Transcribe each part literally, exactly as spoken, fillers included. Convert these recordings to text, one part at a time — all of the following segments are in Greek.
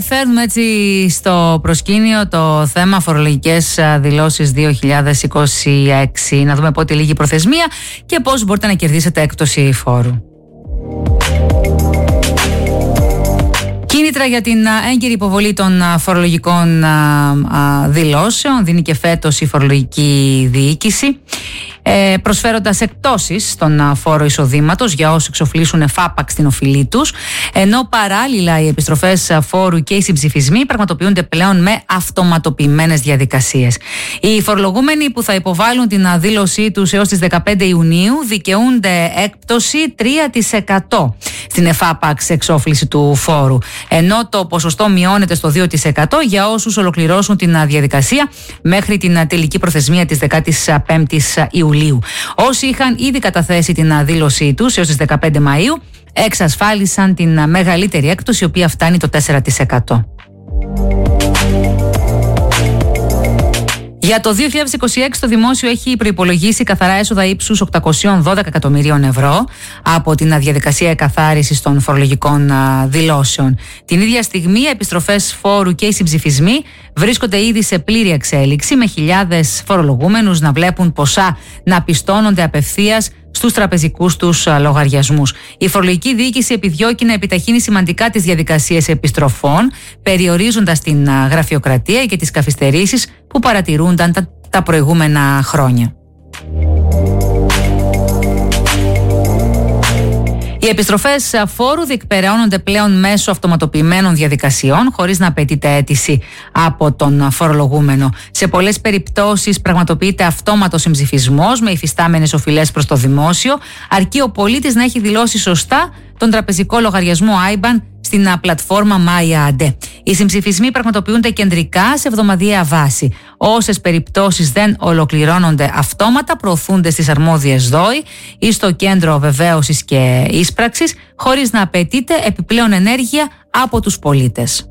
φέρνουμε έτσι στο προσκήνιο το θέμα φορολογικές δηλώσεις δύο χιλιάδες είκοσι έξι. Να δούμε πότε λήγει η προθεσμία και πώς μπορείτε να κερδίσετε έκπτωση φόρου. Κίνητρα για την έγκαιρη υποβολή των φορολογικών δηλώσεων δίνει και φέτος η φορολογική διοίκηση, προσφέροντας εκπτώσεις στον φόρο εισοδήματος για όσους εξοφλήσουν εφάπαξ την οφειλή τους, ενώ παράλληλα οι επιστροφές φόρου και οι συμψηφισμοί πραγματοποιούνται πλέον με αυτοματοποιημένες διαδικασίες. Οι φορολογούμενοι που θα υποβάλουν την δήλωσή τους έως τις δεκαπέντε Ιουνίου δικαιούνται έκπτωση τρία τοις εκατό στην εφάπαξ εξόφληση του φόρου, ενώ το ποσοστό μειώνεται στο δύο τοις εκατό για όσους ολοκληρώσουν την διαδικασία μέχρι την τελική προθεσμία της δεκάτης πέμπτης Ιουλίου. Όσοι είχαν ήδη καταθέσει την δήλωσή τους έως τις δεκαπέντε Μαΐου εξασφάλισαν την μεγαλύτερη έκπτωση, η οποία φτάνει το τέσσερα τοις εκατό. Για το δύο χιλιάδες είκοσι έξι το δημόσιο έχει προϋπολογίσει καθαρά έσοδα ύψους οκτακόσια δώδεκα εκατομμυρίων ευρώ από την διαδικασία εκαθάρισης των φορολογικών δηλώσεων. Την ίδια στιγμή οι επιστροφές φόρου και οι συμψηφισμοί βρίσκονται ήδη σε πλήρη εξέλιξη, με χιλιάδες φορολογούμενους να βλέπουν ποσά να πιστώνονται απευθείας στους τραπεζικούς τους λογαριασμούς. Η φορολογική διοίκηση επιδιώκει να επιταχύνει σημαντικά τις διαδικασίες επιστροφών, περιορίζοντας την γραφειοκρατία και τις καθυστερήσεις που παρατηρούνταν τα, τα προηγούμενα χρόνια. Οι επιστροφές φόρου διεκπεραιώνονται πλέον μέσω αυτοματοποιημένων διαδικασιών, χωρίς να απαιτείται αίτηση από τον φορολογούμενο. Σε πολλές περιπτώσεις πραγματοποιείται αυτόματος συμψηφισμός με υφιστάμενες οφειλές προς το δημόσιο, αρκεί ο πολίτης να έχει δηλώσει σωστά τον τραπεζικό λογαριασμό άι μπαν στην πλατφόρμα MyAD. Οι συμψηφισμοί πραγματοποιούνται κεντρικά σε εβδομαδιαία βάση. Όσες περιπτώσεις δεν ολοκληρώνονται αυτόματα, προωθούνται στις αρμόδιες ΔΟΗ ή στο κέντρο βεβαίωσης και ίσπραξης, χωρίς να απαιτείται επιπλέον ενέργεια από τους πολίτες.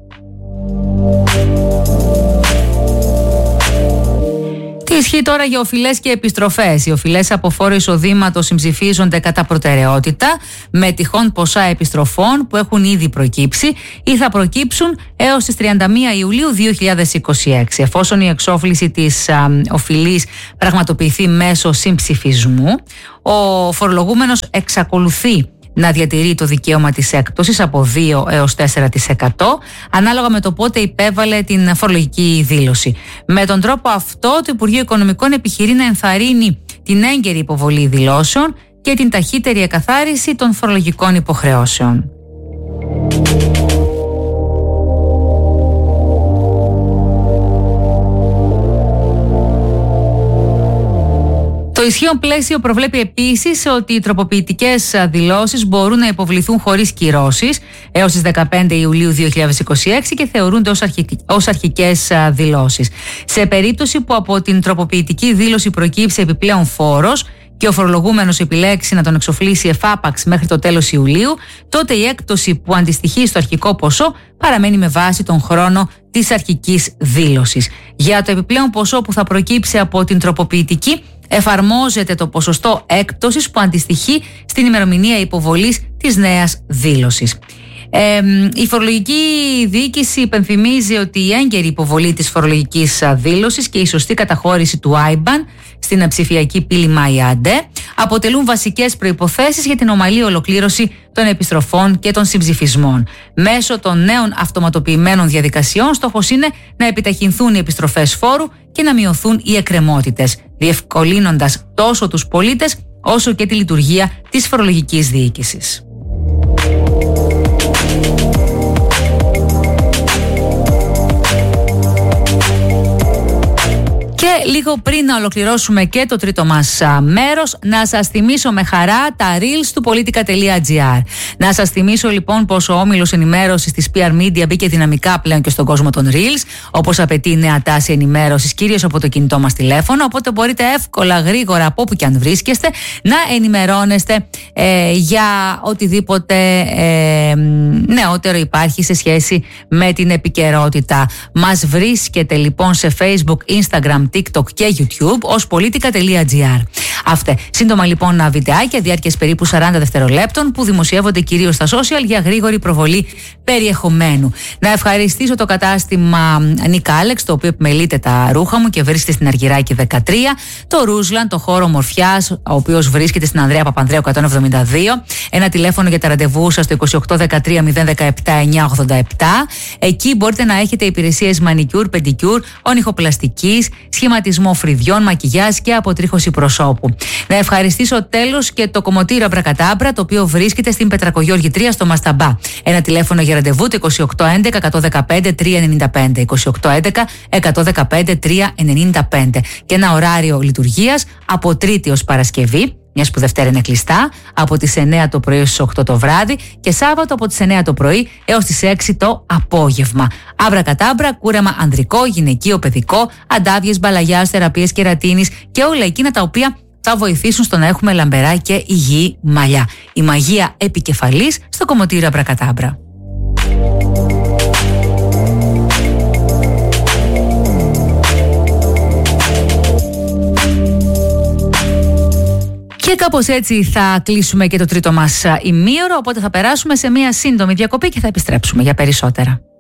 Τι ισχύει τώρα για οφειλές και επιστροφές? Οι οφειλές από φόρο εισοδήματος συμψηφίζονται κατά προτεραιότητα με τυχόν ποσά επιστροφών που έχουν ήδη προκύψει ή θα προκύψουν έως τις τριάντα μία Ιουλίου δύο χιλιάδες είκοσι έξι. Εφόσον η εξόφληση της α, οφειλής πραγματοποιηθεί μέσω συμψηφισμού, ο φορολογούμενος εξακολουθεί να διατηρεί το δικαίωμα της έκπτωσης από δύο έως τέσσερα τοις εκατό ανάλογα με το πότε υπέβαλε την φορολογική δήλωση. Με τον τρόπο αυτό, το Υπουργείο Οικονομικών επιχειρεί να ενθαρρύνει την έγκαιρη υποβολή δηλώσεων και την ταχύτερη εκαθάριση των φορολογικών υποχρεώσεων. Το ισχύον πλαίσιο προβλέπει επίσης ότι οι τροποποιητικές δηλώσεις μπορούν να υποβληθούν χωρίς κυρώσεις έως τις δεκαπέντε Ιουλίου δύο χιλιάδες είκοσι έξι και θεωρούνται ως, αρχικ... ως αρχικές δηλώσεις. Σε περίπτωση που από την τροποποιητική δήλωση προκύψει επιπλέον φόρος και ο φορολογούμενος επιλέξει να τον εξοφλήσει εφάπαξ μέχρι το τέλος Ιουλίου, τότε η έκπτωση που αντιστοιχεί στο αρχικό ποσό παραμένει με βάση τον χρόνο της αρχικής δήλωσης. Για το επιπλέον ποσό που θα προκύψει από την τροποποιητική, εφαρμόζεται το ποσοστό έκπτωσης που αντιστοιχεί στην ημερομηνία υποβολής της νέας δήλωσης. Ε, η φορολογική διοίκηση υπενθυμίζει ότι η έγκαιρη υποβολή της φορολογικής δήλωσης και η σωστή καταχώρηση του άι μπαν στην ψηφιακή πύλη MyAD αποτελούν βασικές προϋποθέσεις για την ομαλή ολοκλήρωση των επιστροφών και των συμψηφισμών. Μέσω των νέων αυτοματοποιημένων διαδικασιών, στόχος είναι να επιταχυνθούν οι επιστροφές φόρου και να μειωθούν οι εκκρεμότητες, διευκολύνοντας τόσο τους πολίτες όσο και τη λειτουργία της φορολογικής διοίκησης. Και λίγο πριν να ολοκληρώσουμε και το τρίτο μας μέρος, να σας θυμίσω με χαρά τα reels του politica.gr. Να σας θυμίσω λοιπόν πως ο όμιλος ενημέρωσης της πι αρ Media μπήκε δυναμικά πλέον και στον κόσμο των reels, όπως απαιτεί η νέα τάση ενημέρωσης, κυρίως από το κινητό μας τηλέφωνο. Οπότε μπορείτε εύκολα, γρήγορα, από όπου και αν βρίσκεστε, να ενημερώνεστε ε, για οτιδήποτε ε, νεότερο υπάρχει σε σχέση με την επικαιρότητα. Μας βρίσκεται λοιπόν σε Facebook, Instagram, TikTok TikTok και YouTube ως politica.gr. Αυτά. Σύντομα λοιπόν βιντεάκια διάρκειας περίπου σαράντα δευτερολέπτων που δημοσιεύονται κυρίως στα social για γρήγορη προβολή περιεχομένου. Να ευχαριστήσω το κατάστημα Νίκα Άλεξ, το οποίο επιμελείται τα ρούχα μου και βρίσκεται στην Αργυράκη δεκατρία, το Ρούσλαν, το χώρο ομορφιάς, ο οποίος βρίσκεται στην Ανδρέα Παπανδρέου εκατόν εβδομήντα δύο, ένα τηλέφωνο για τα ραντεβού σας στο είκοσι οκτώ δεκατρία μηδέν δεκαεπτά εννιακόσια ογδόντα επτά. Εκεί μπορείτε να έχετε υπηρεσίες μανικιούρ, πεντικιούρ, ονυχοπλαστικής, σχηματισμό φρυδιών, μακιγιάζ και αποτρίχωση προσώπου. Να ευχαριστήσω τέλος και το κομμωτήριο Αμπρακατάμπρα, το οποίο βρίσκεται στην Πετρακογιώργη τρία στο Μασταμπά. Ένα τηλέφωνο για ραντεβού το είκοσι οκτώ έντεκα εκατόν δεκαπέντε τριακόσια ενενήντα πέντε, είκοσι οκτώ έντεκα εκατόν δεκαπέντε τριακόσια ενενήντα πέντε, και ένα ωράριο λειτουργίας από Τρίτη ως Παρασκευή, μιας που Δευτέρα είναι κλειστά, από τις εννέα το πρωί στις οκτώ το βράδυ και Σάββατο από τις εννέα το πρωί έως τις έξι το απόγευμα. Αμπρακατάμπρα, κούρεμα ανδρικό, γυναικείο, παιδικό, αντάβιες, μπαλαγιάς, θεραπείες κερατίνης και όλα εκείνα τα οποία θα βοηθήσουν στο να έχουμε λαμπερά και υγιή μαλλιά. Η μαγεία επικεφαλής στο κομμωτήριο Αμπρακατάμπρα. Και κάπως έτσι θα κλείσουμε και το τρίτο μας ημίωρο, οπότε θα περάσουμε σε μια σύντομη διακοπή και θα επιστρέψουμε για περισσότερα.